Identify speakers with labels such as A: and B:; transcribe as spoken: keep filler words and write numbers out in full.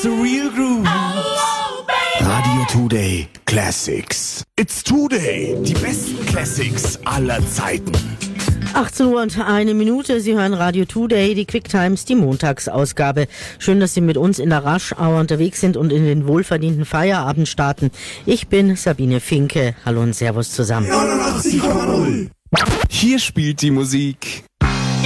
A: the real groove. Radio Today Classics. It's Today. Die besten Classics aller Zeiten.
B: achtzehn Uhr und eine Minute. Sie hören Radio Today, die Quick Times, die Montagsausgabe. Schön, dass Sie mit uns in der Rush Hour unterwegs sind und in den wohlverdienten Feierabend starten. Ich bin Sabine Finke. Hallo und Servus zusammen.
A: neunundachtzig Komma null. Hier spielt die Musik